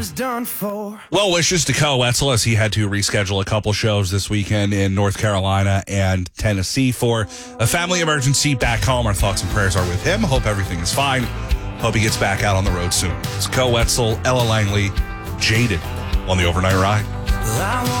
done for. Well wishes to Kyle Wetzel as he had to reschedule a couple shows this weekend in North Carolina and Tennessee for a family emergency back home. Our thoughts and prayers are with him. Hope everything is fine. Hope he gets back out on the road soon. It's Kyle Wetzel, Ella Langley, Jaded on the Overnight Ride.